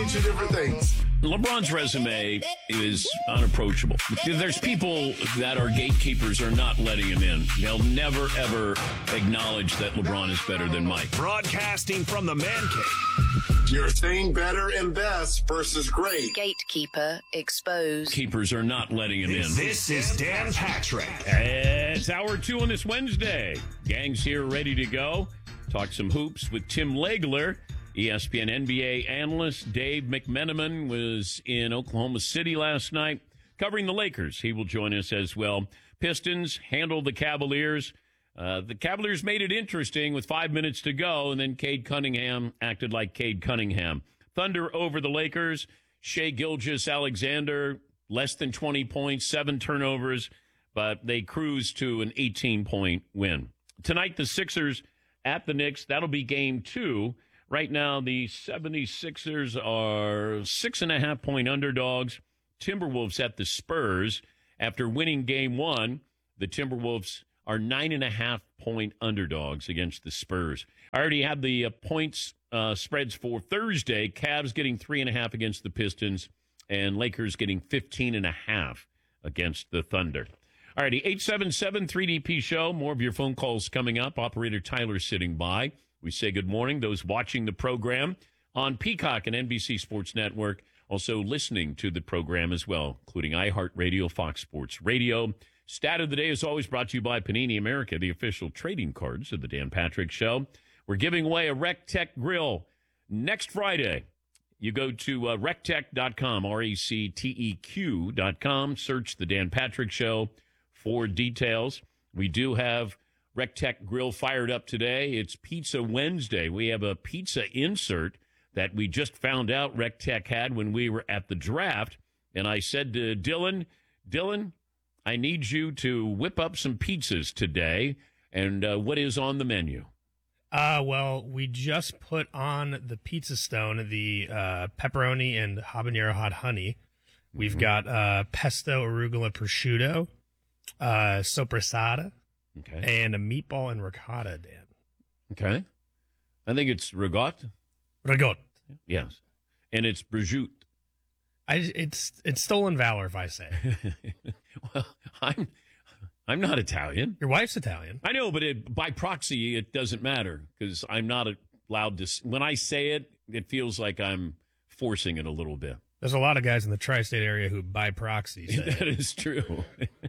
totally two different things. LeBron's resume is unapproachable. There's people that are gatekeepers are not letting him in. They'll never, ever acknowledge that LeBron is better than Mike. Broadcasting from the Man Cave. You're saying better and best versus great. Gatekeeper exposed. Keepers are not letting him in. This is Dan Patrick. It's hour 2 on this Wednesday. Gang's here ready to go. Talk some hoops with Tim Legler. ESPN NBA analyst Dave McMenamin was in Oklahoma City last night covering the Lakers. He will join us as well. Pistons handled the Cavaliers. The Cavaliers made it interesting with 5 minutes to go, and then Cade Cunningham acted like Cade Cunningham. Thunder over the Lakers. Shai Gilgeous-Alexander, less than 20 points, 7 turnovers, but they cruised to an 18-point win. Tonight, the Sixers at the Knicks. That'll be game 2. Right now, the 76ers are 6.5-point underdogs. Timberwolves at the Spurs. After winning game 1, the Timberwolves are 9.5-point underdogs against the Spurs. I already had the points spreads for Thursday. Cavs getting 3.5 against the Pistons, and Lakers getting 15.5 against the Thunder. All righty, 877-3DP Show. More of your phone calls coming up. Operator Tyler sitting by. We say good morning. Those watching the program on Peacock and NBC Sports Network, also listening to the program as well, including iHeartRadio, Fox Sports Radio. Stat of the day is always brought to you by Panini America, the official trading cards of the Dan Patrick Show. We're giving away a RecTech grill next Friday. You go to rectech.com, RECTEQ.com, search the Dan Patrick Show for details. We do have RecTech Grill fired up today. It's Pizza Wednesday. We have a pizza insert that we just found out RecTech had when we were at the draft. And I said to Dylan, I need you to whip up some pizzas today. And what is on the menu? Well, we just put on the pizza stone the pepperoni and habanero hot honey. We've got pesto arugula prosciutto, sopressata. Okay. And a meatball and ricotta, Dan. Okay. I think it's ricotta. Ricotta. Yes. And it's prosciutto. It's stolen valor if I say it. Well, I'm not Italian. Your wife's Italian. I know, but by proxy, it doesn't matter because I'm not allowed to. When I say it, it feels like I'm forcing it a little bit. There's a lot of guys in the tri-state area who by proxy say that is true.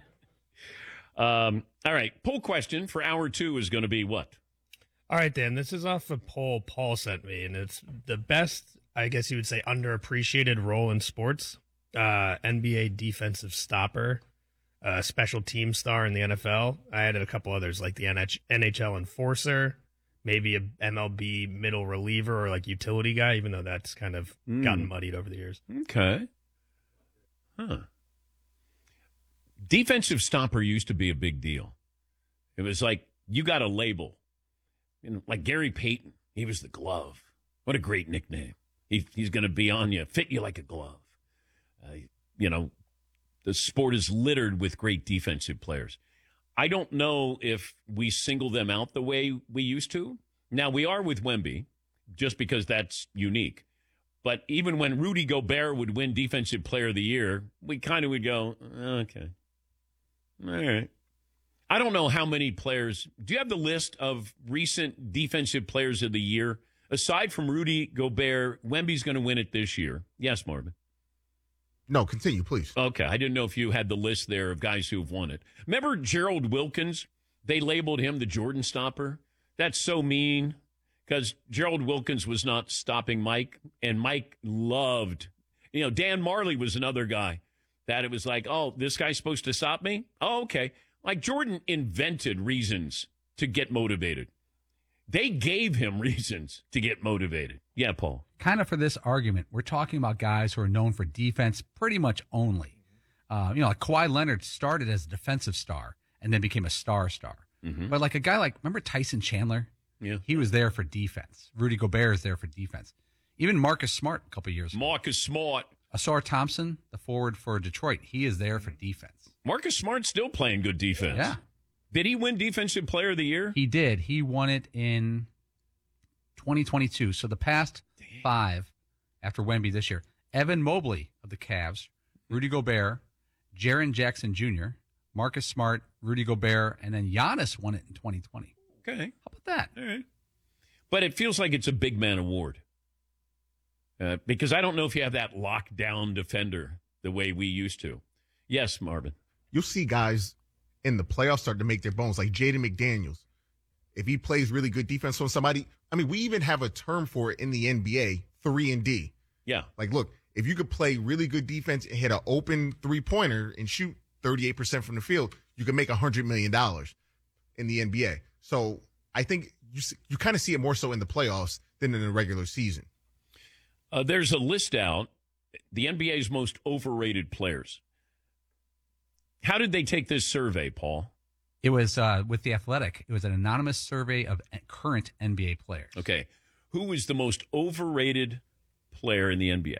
All right. Poll question for hour 2 is going to be what? All right, Dan. This is off a poll Paul sent me, and it's the best, I guess you would say, underappreciated role in sports. NBA defensive stopper, special team star in the NFL. I added a couple others like the NHL enforcer, maybe a MLB middle reliever or like utility guy, even though that's kind of gotten muddied over the years. Okay. Huh. Defensive stopper used to be a big deal. It was like you got a label. Like Gary Payton, he was the glove. What a great nickname. He's going to be on you, fit you like a glove. The sport is littered with great defensive players. I don't know if we single them out the way we used to. Now, we are with Wemby, just because that's unique. But even when Rudy Gobert would win Defensive Player of the Year, we kind of would go, okay. All right. I don't know how many players. Do you have the list of recent Defensive Players of the Year? Aside from Rudy Gobert, Wemby's going to win it this year. Yes, Marvin. No, continue, please. Okay. I didn't know if you had the list there of guys who have won it. Remember Gerald Wilkins? They labeled him the Jordan stopper. That's so mean because Gerald Wilkins was not stopping Mike, and Mike loved. Dan Marley was another guy that it was like, oh, this guy's supposed to stop me? Oh, okay. Like Jordan invented reasons to get motivated. They gave him reasons to get motivated. Yeah, Paul. Kind of for this argument, we're talking about guys who are known for defense pretty much only. Like Kawhi Leonard started as a defensive star and then became a star. Mm-hmm. But like a guy like, remember Tyson Chandler? Yeah. He was there for defense. Rudy Gobert is there for defense. Even Marcus Smart a couple years ago. Marcus Smart. Asar Thompson, the forward for Detroit, he is there for defense. Marcus Smart's still playing good defense. Yeah. Did he win Defensive Player of the Year? He did. He won it in 2022. So the past 5 after Wemby this year. Evan Mobley of the Cavs, Rudy Gobert, Jaren Jackson Jr., Marcus Smart, Rudy Gobert, and then Giannis won it in 2020. Okay. How about that? All right. But it feels like it's a big man award. Because I don't know if you have that lockdown defender the way we used to. Yes, Marvin. You'll see guys in the playoffs start to make their bones, like Jaden McDaniels. If he plays really good defense on somebody, I mean, we even have a term for it in the NBA, 3-and-D. Yeah. Like, look, if you could play really good defense and hit an open three-pointer and shoot 38% from the field, you could make $100 million in the NBA. So I think you kind of see it more so in the playoffs than in the regular season. There's a list out, the NBA's most overrated players. How did they take this survey, Paul? It was with The Athletic. It was an anonymous survey of current NBA players. Okay. Who is the most overrated player in the NBA?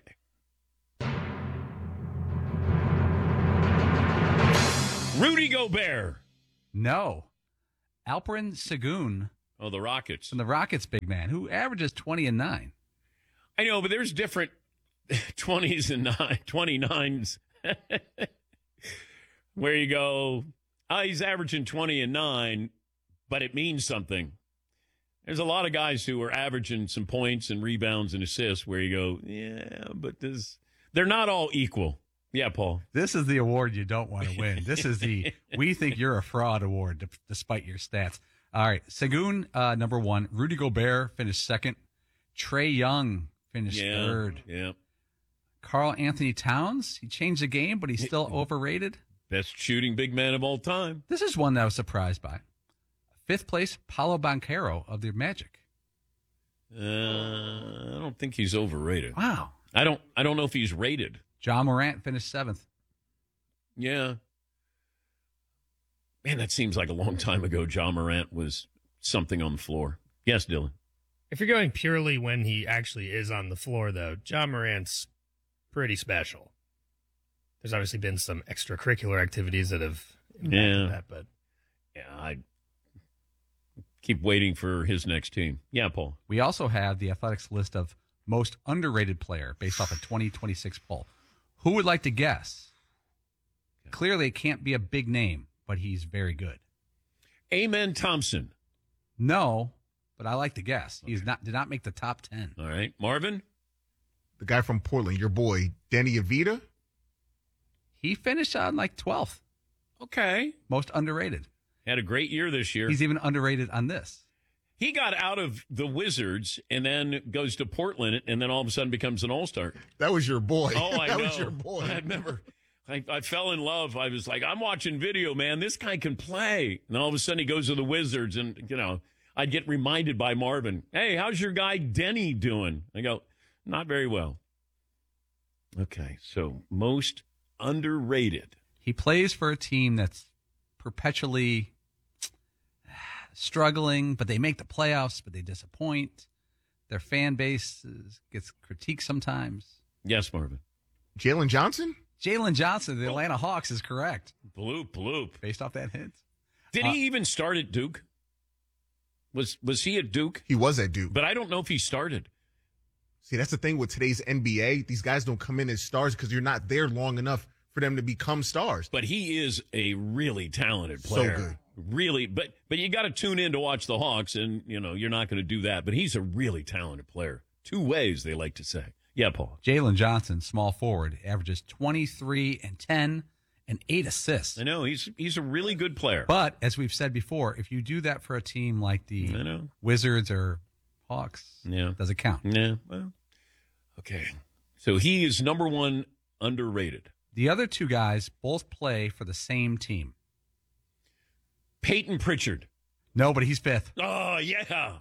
Rudy Gobert. No. Alperen Sengun Oh, the Rockets. from the Rockets, big man, who averages 20 and 9. I know, but there's different 20s and 29s where you go, he's averaging 20 and 9, but it means something. There's a lot of guys who are averaging some points and rebounds and assists where you go, yeah, but they're not all equal. Yeah, Paul. This is the award you don't want to win. This is the we think you're a fraud award, despite your stats. All right, Sengun, number 1. Rudy Gobert finished 2nd. Trae Young finished 3rd. Yeah. Karl Anthony Towns, he changed the game, but he's still overrated. Best shooting big man of all time. This is one that I was surprised by. 5th place, Paolo Banchero of the Magic. I don't think he's overrated. Wow. I don't know if he's rated. John Morant finished 7th. Yeah. Man, that seems like a long time ago. John Morant was something on the floor. Yes, Dylan. If you're going purely when he actually is on the floor, though, John Morant's pretty special. There's obviously been some extracurricular activities that have impacted that, but yeah, I keep waiting for his next team. Yeah, Paul. We also have the Athletics list of most underrated player based off a 2026 poll. Who would like to guess? Clearly, it can't be a big name, but he's very good. Amen Thompson. No, but I like to guess. He's did not make the top 10. All right. Marvin? The guy from Portland, your boy, Danny Avita. He finished on like 12th. Okay. Most underrated. Had a great year this year. He's even underrated on this. He got out of the Wizards and then goes to Portland and then all of a sudden becomes an all-star. That was your boy. Oh, I know. That was your boy. I remember. I fell in love. I was like, I'm watching video, man. This guy can play. And all of a sudden he goes to the Wizards and, I'd get reminded by Marvin, hey, how's your guy Denny doing? I go, not very well. Okay, so most underrated. He plays for a team that's perpetually struggling, but they make the playoffs, but they disappoint. Their fan base gets critiqued sometimes. Yes, Marvin. Jalen Johnson? Jalen Johnson, the Atlanta Hawks, is correct. Bloop. Based off that hint. Did he even start at Duke? Was he at Duke? He was at Duke. But I don't know if he started. See, that's the thing with today's NBA. These guys don't come in as stars because you're not there long enough for them to become stars. But he is a really talented player. So good. Really, but you got to tune in to watch the Hawks, and, you're not going to do that. But he's a really talented player. 2 ways, they like to say. Yeah, Paul. Jalen Johnson, small forward, averages 23 and 10 and 8 assists. I know. He's a really good player. But, as we've said before, if you do that for a team like the Wizards or Hawks, does it count? Yeah, well, okay. So he is number 1 underrated. The other 2 guys both play for the same team. Peyton Pritchard. No, but he's 5th. Oh, yeah.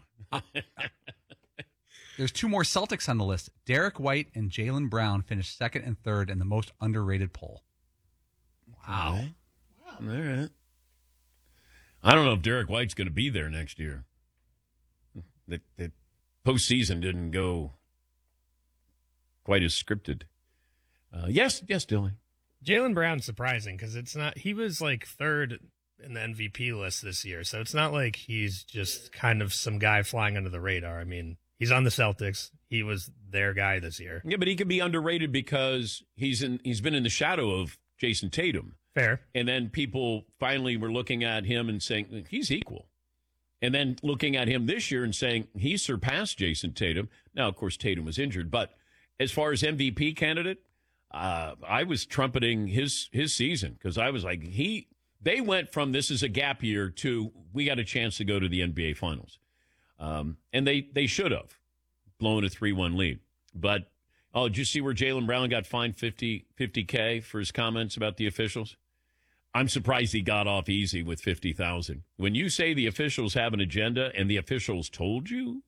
There's 2 more Celtics on the list. Derek White and Jaylen Brown finished 2nd and 3rd in the most underrated poll. Wow. All right. I don't know if Derek White's going to be there next year. The postseason didn't go quite as scripted. Yes, Dylan. Jaylen Brown's surprising because it's not. He was like 3rd in the MVP list this year, so it's not like he's just kind of some guy flying under the radar. I mean, He's on the Celtics. He was their guy this year. Yeah, but he could be underrated because he's been in the shadow of Jason Tatum. Fair. And then people finally were looking at him and saying, he's equal. And then looking at him this year and saying, he surpassed Jason Tatum. Now, of course, Tatum was injured. But as far as MVP candidate, I was trumpeting his season because I was like, they went from this is a gap year to we got a chance to go to the NBA Finals. And they should have blown a 3-1 lead. But, did you see where Jaylen Brown got fined $50K for his comments about the officials? I'm surprised he got off easy with $50,000. When you say the officials have an agenda and the officials told you,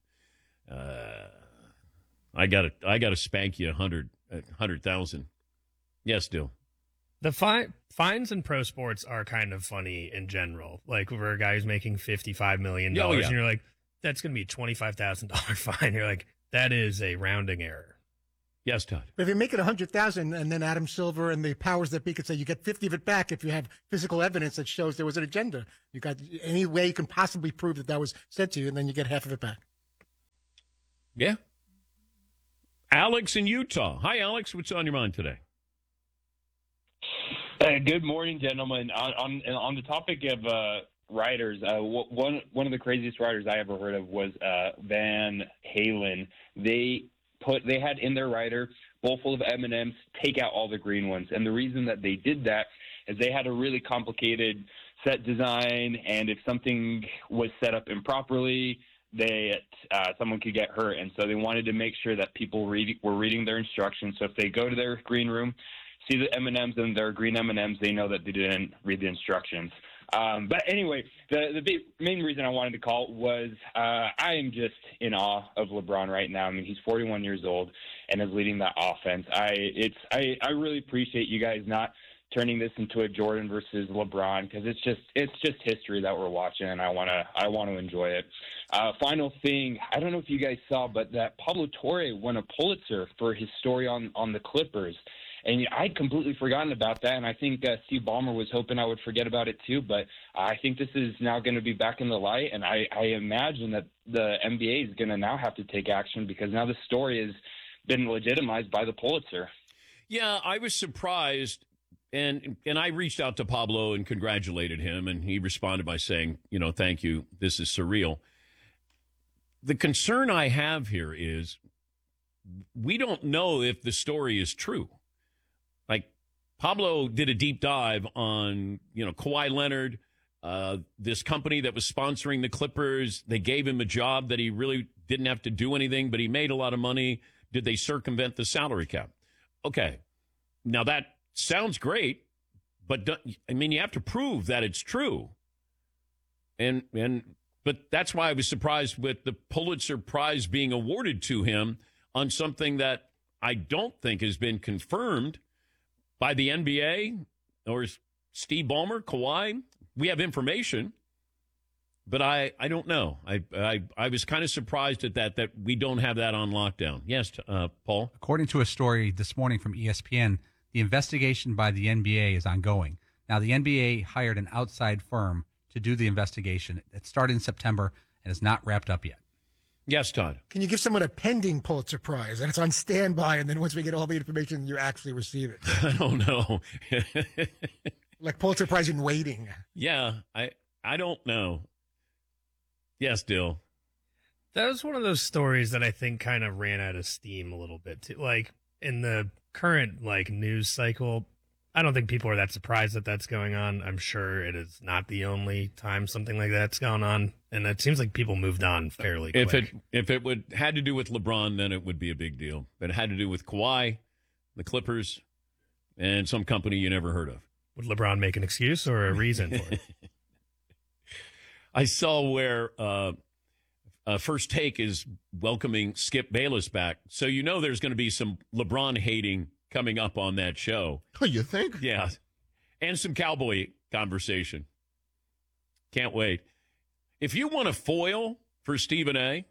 I gotta spank you $100,000. Yes, Dill. The fines in pro sports are kind of funny in general. Like for a guy who's making $55 million, Oh, yeah. and you're like, that's going to be a $25,000 fine. You're like, that is a rounding error. Yes, Todd. But if you make it 100,000, and then Adam Silver and the powers that be could say you get 50 of it back if you have physical evidence that shows there was an agenda. You got any way you can possibly prove that was said to you, and then you get half of it back. Yeah. Alex in Utah. Hi, Alex. What's on your mind today? Good morning, gentlemen. On the topic of riders, one of the craziest riders I ever heard of was Van Halen. They had in their rider bowl full of M&Ms, take out all the green ones. And the reason that they did that is they had a really complicated set design, and if something was set up improperly, someone could get hurt. And so they wanted to make sure that people were reading their instructions. So if they go to their green room, see the M&Ms and their green M&Ms, they know that they didn't read the instructions. But anyway, the main reason I wanted to call was I am just in awe of LeBron right now. I mean, he's 41 years old and is leading that offense. I really appreciate you guys not turning this into a Jordan versus LeBron because it's just history that we're watching, and I want to enjoy it. Final thing, I don't know if you guys saw, but that Pablo Torre won a Pulitzer for his story on the Clippers. And I'd completely forgotten about that, and I think Steve Ballmer was hoping I would forget about it too. But I think this is now going to be back in the light, and I imagine that the NBA is going to now have to take action because now the story has been legitimized by the Pulitzer. Yeah, I was surprised, and I reached out to Pablo and congratulated him, and he responded by saying, thank you, this is surreal. The concern I have here is we don't know if the story is true. Like, Pablo did a deep dive on, Kawhi Leonard, this company that was sponsoring the Clippers. They gave him a job that he really didn't have to do anything, but he made a lot of money. Did they circumvent the salary cap? Okay. Now, that sounds great, but, you have to prove that it's true. But that's why I was surprised with the Pulitzer Prize being awarded to him on something that I don't think has been confirmed by the NBA or Steve Ballmer, Kawhi. We have information, but I don't know. I was kind of surprised at that we don't have that on lockdown. Yes, Paul? According to a story this morning from ESPN, the investigation by the NBA is ongoing. Now, the NBA hired an outside firm to do the investigation. It started in September and is not wrapped up yet. Yes, Todd. Can you give someone a pending Pulitzer Prize and it's on standby, and then once we get all the information, you actually receive it? I don't know. Like Pulitzer Prize in waiting. Yeah, I don't know. Yes, Dill. That was one of those stories that I think kind of ran out of steam a little bit too. Like in the current news cycle, I don't think people are that surprised that that's going on. I'm sure it is not the only time something like that's going on, and it seems like people moved on fairly quick. If it had to do with LeBron, then it would be a big deal. But it had to do with Kawhi, the Clippers, and some company you never heard of. Would LeBron make an excuse or a reason for it? I saw where First Take is welcoming Skip Bayless back, so there's going to be some LeBron hating coming up on that show. Oh, you think? Yeah. And some cowboy conversation. Can't wait. If you want a foil for Stephen A.,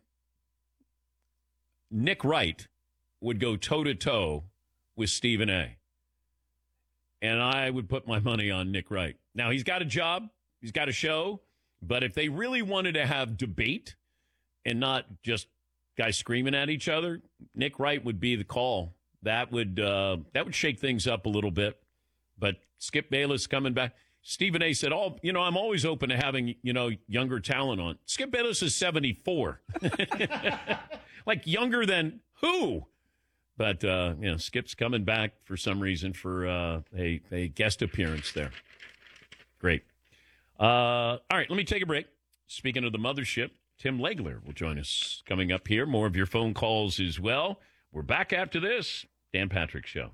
Nick Wright would go toe-to-toe with Stephen A. And I would put my money on Nick Wright. Now, he's got a job. He's got a show. But if they really wanted to have debate and not just Guys screaming at each other. Nick Wright would be the call. That would shake things up a little bit. But Skip Bayless coming back. Stephen A. said, I'm always open to having, younger talent on. Skip Bayless is 74. Like younger than who? But, Skip's coming back for some reason for a guest appearance there. Great. All right, let me take a break. Speaking of the mothership, Tim Legler will join us coming up here. More of your phone calls as well. We're back after this. Dan Patrick Show.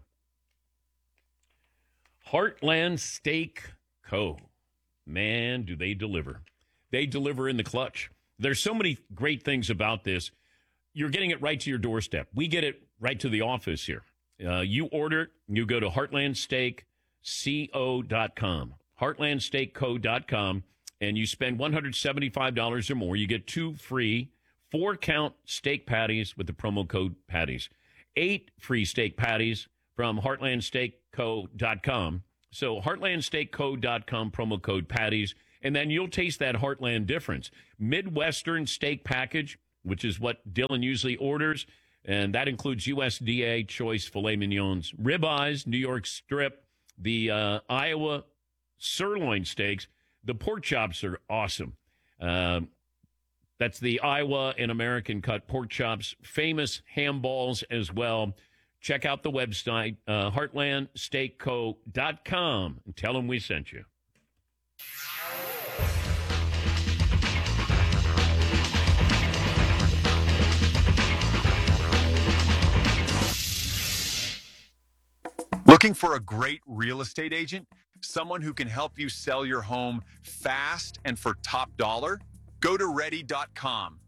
Heartland Steak Co. Man, do they deliver. They deliver in the clutch. There's so many great things about this. You're getting it right to your doorstep. We get it right to the office here. You order it, you go to heartlandsteakco.com. heartlandsteakco.com, and you spend $175 or more. You get 2 free 4-count steak patties with the promo code PATTIES. 8 free steak patties from heartlandsteakco.com. So heartlandsteakco.com, promo code PATTIES, and then you'll taste that Heartland difference. Midwestern steak package, which is what Dylan usually orders, and that includes USDA choice filet mignons, ribeyes, New York strip, the Iowa sirloin steaks. The pork chops are awesome. That's the Iowa and American cut pork chops, famous ham balls as well. Check out the website, heartlandsteakco.com, and tell them we sent you. Looking for a great real estate agent? Someone who can help you sell your home fast and for top dollar? Go to ready.com,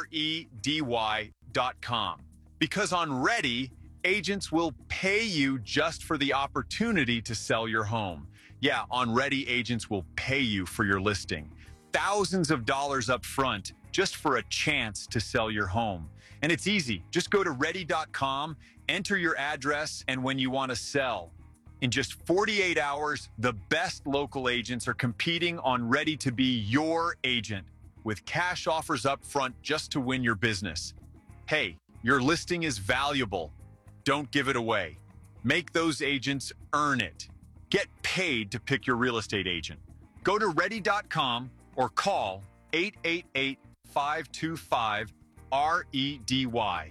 REDY.com. Because on Ready, agents will pay you just for the opportunity to sell your home. Yeah, on Ready, agents will pay you for your listing. Thousands of dollars up front just for a chance to sell your home. And it's easy. Just go to ready.com, enter your address, and when you want to sell. In just 48 hours, the best local agents are competing on Ready to be your agent with cash offers up front just to win your business. Hey, your listing is valuable. Don't give it away. Make those agents earn it. Get paid to pick your real estate agent. Go to ready.com or call 888-525-REDY.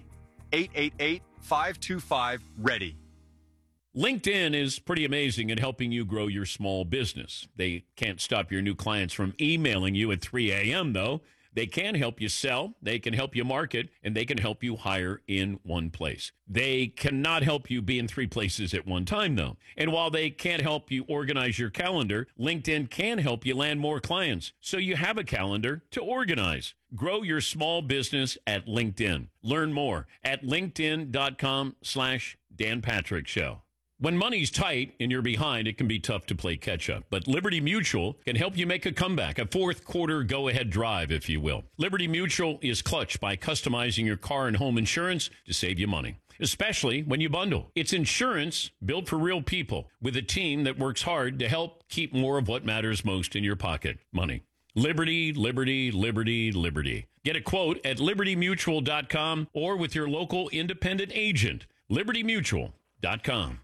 888-525-READY. LinkedIn is pretty amazing at helping you grow your small business. They can't stop your new clients from emailing you at 3 a.m., though. They can help you sell, they can help you market, and they can help you hire in one place. They cannot help you be in 3 places at one time, though. And while they can't help you organize your calendar, LinkedIn can help you land more clients, so you have a calendar to organize. Grow your small business at LinkedIn. Learn more at linkedin.com/Dan Patrick Show. When money's tight and you're behind, it can be tough to play catch-up. But Liberty Mutual can help you make a comeback, a fourth-quarter go-ahead drive, if you will. Liberty Mutual is clutch by customizing your car and home insurance to save you money, especially when you bundle. It's insurance built for real people with a team that works hard to help keep more of what matters most in your pocket, money. Liberty, liberty, liberty, liberty. Get a quote at libertymutual.com or with your local independent agent, libertymutual.com.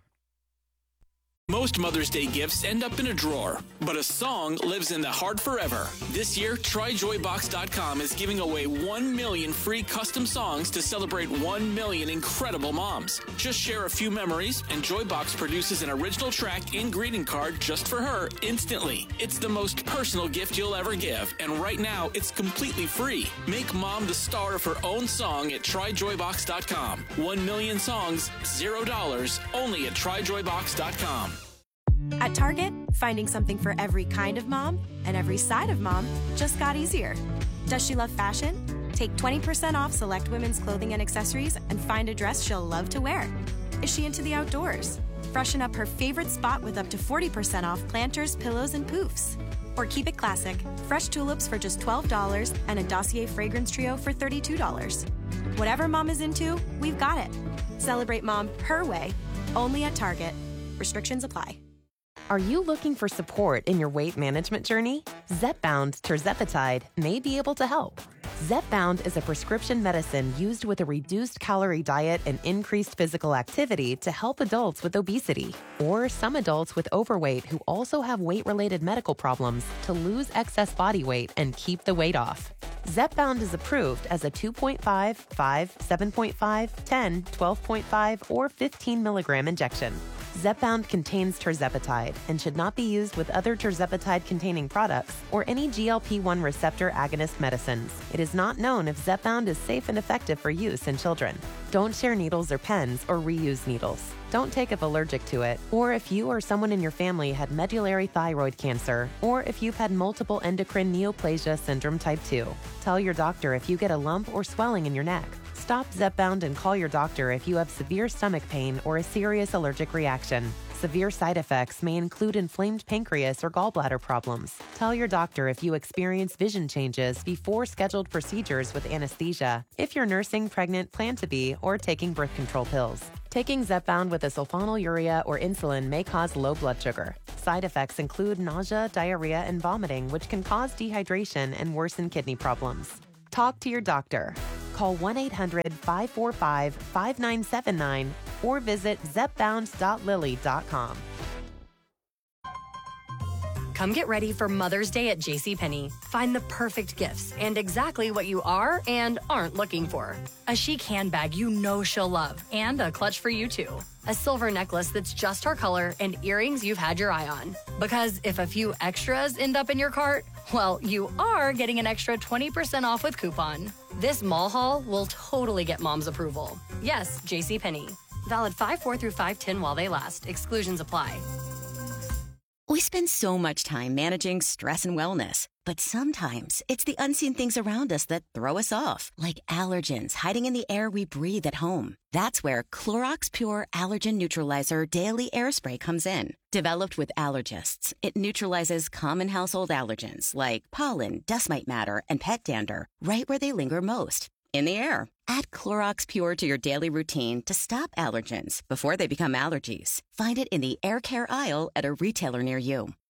Most Mother's Day gifts end up in a drawer, but a song lives in the heart forever. This year, TryJoyBox.com is giving away 1 million free custom songs to celebrate 1 million incredible moms. Just share a few memories, and Joybox produces an original track and greeting card just for her instantly. It's the most personal gift you'll ever give, and right now, it's completely free. Make mom the star of her own song at TryJoyBox.com. 1 million songs, $0, only at TryJoyBox.com. At Target, finding something for every kind of mom and every side of mom just got easier. Does she love fashion? Take 20% off select women's clothing and accessories and find a dress she'll love to wear. Is she into the outdoors? Freshen up her favorite spot with up to 40% off planters, pillows, and poofs. Or keep it classic, fresh tulips for just $12 and a Dossier fragrance trio for $32. Whatever mom is into, we've got it. Celebrate mom her way, only at Target. Restrictions apply. Are you looking for support in your weight management journey? Zepbound's tirzepatide may be able to help. Zepbound is a prescription medicine used with a reduced calorie diet and increased physical activity to help adults with obesity, or some adults with overweight who also have weight-related medical problems to lose excess body weight and keep the weight off. Zepbound is approved as a 2.5, 5, 7.5, 10, 12.5, or 15 milligram injection. Zepbound contains tirzepatide and should not be used with other tirzepatide-containing products or any GLP-1 receptor agonist medicines. It is not known if Zepbound is safe and effective for use in children. Don't share needles or pens or reuse needles. Don't take if allergic to it, or if you or someone in your family had medullary thyroid cancer, or if you've had multiple endocrine neoplasia syndrome type 2. Tell your doctor if you get a lump or swelling in your neck. Stop Zepbound and call your doctor if you have severe stomach pain or a serious allergic reaction. Severe side effects may include inflamed pancreas or gallbladder problems. Tell your doctor if you experience vision changes before scheduled procedures with anesthesia, if you're nursing, pregnant, plan to be, or taking birth control pills. Taking Zepbound with a sulfonylurea or insulin may cause low blood sugar. Side effects include nausea, diarrhea, and vomiting, which can cause dehydration and worsen kidney problems. Talk to your doctor. Call 1-800-545-5979 or visit zepbound.lilly.com. Come get ready for Mother's Day at JCPenney. Find the perfect gifts and exactly what you are and aren't looking for. A chic handbag you know she'll love and a clutch for you too. A silver necklace that's just her color and earrings you've had your eye on. Because if a few extras end up in your cart, well, you are getting an extra 20% off with coupon. This mall haul will totally get mom's approval. Yes, JCPenney. Valid 5/4 through 5/10 while they last. Exclusions apply. We spend so much time managing stress and wellness, but sometimes it's the unseen things around us that throw us off, like allergens hiding in the air we breathe at home. That's where Clorox Pure Allergen Neutralizer Daily Air Spray comes in. Developed with allergists, it neutralizes common household allergens like pollen, dust mite matter, and pet dander right where they linger most, in the air. Add Clorox Pure to your daily routine to stop allergens before they become allergies. Find it in the air care aisle at a retailer near you.